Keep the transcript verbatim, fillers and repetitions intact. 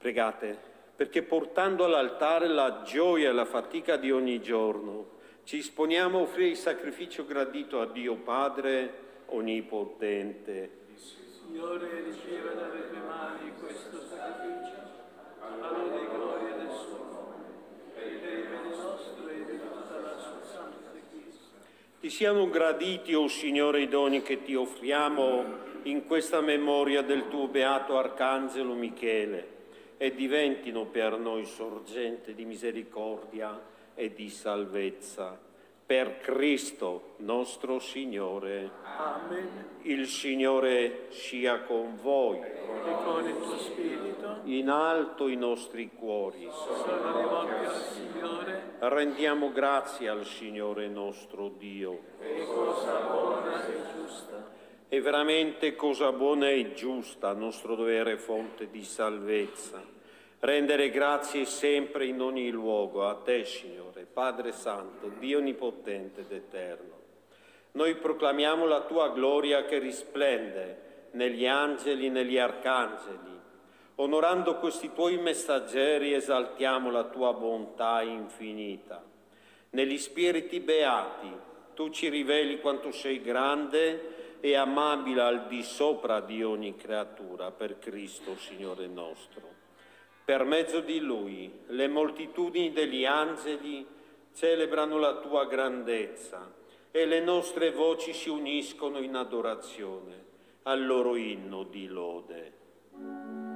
Pregate perché portando all'altare la gioia e la fatica di ogni giorno, ci disponiamo a offrire il sacrificio gradito a Dio Padre Onnipotente. Signore, riceva dalle tue mani questo sacrificio, alla lode e gloria del suo nome, per il bene nostro e di tutta la sua santa Chiesa. Ti siano graditi, o Signore, i doni che ti offriamo in questa memoria del tuo beato Arcangelo Michele, e diventino per noi sorgente di misericordia e di salvezza. Per Cristo nostro Signore. Amen. Il Signore sia con voi. E con il tuo spirito. In alto i nostri cuori. Sono rivolti al Signore. Rendiamo grazie al Signore nostro Dio. E cosa buona e giusta. È veramente cosa buona e giusta, nostro dovere fonte di salvezza. Rendere grazie sempre in ogni luogo a te, Signore, Padre Santo, Dio Onnipotente ed Eterno. Noi proclamiamo la tua gloria che risplende negli angeli e negli arcangeli. Onorando questi tuoi messaggeri esaltiamo la tua bontà infinita. Negli spiriti beati tu ci riveli quanto sei grande e amabile al di sopra di ogni creatura, per Cristo, Signore nostro. Per mezzo di Lui le moltitudini degli angeli celebrano la tua grandezza e le nostre voci si uniscono in adorazione al loro inno di lode.